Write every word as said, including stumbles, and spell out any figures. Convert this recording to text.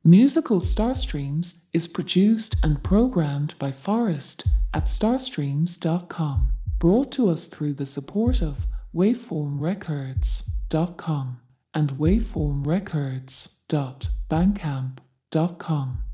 Musical Starstreams is produced and programmed by Forrest at starstreams dot com, brought to us through the support of waveform records dot com and waveform records dot bandcamp dot com.